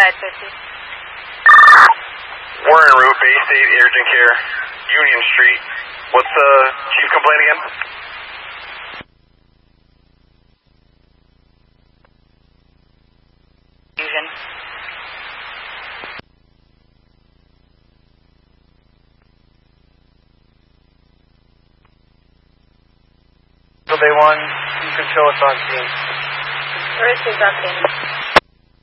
ahead, 50. We're en route, Bay State Urgent Care, Union Street. What's the chief complaint again? Fusion. So Bay 1, you can show us on scene. Where is his update?